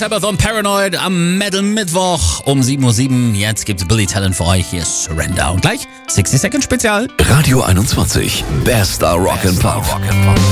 Sabbath und Paranoid am Metal Mittwoch um 7:07 Uhr. Jetzt gibt's Billy Talent für euch. Hier ist Surrender. Und gleich 60 Second Spezial. Radio 21. Bester Rock'n'Pop.